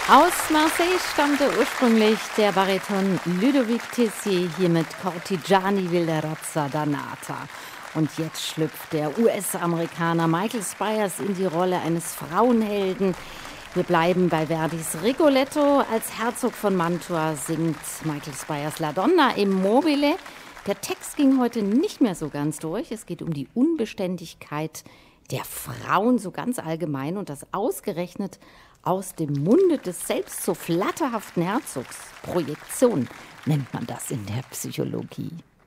Aus Marseille stammte ursprünglich der Bariton Ludovic Tessier, hier mit Cortigiani will der Razza Danata. Und jetzt schlüpft der US-Amerikaner Michael Spyers in die Rolle eines Frauenhelden. Wir bleiben bei Verdis Rigoletto. Als Herzog von Mantua singt Michael Spyers La Donna e Mobile. Der Text ging heute nicht mehr so ganz durch. Es geht um die Unbeständigkeit der Frauen so ganz allgemein und das ausgerechnet aus dem Munde des selbst so flatterhaften Herzogs. Projektion nennt man das in der Psychologie.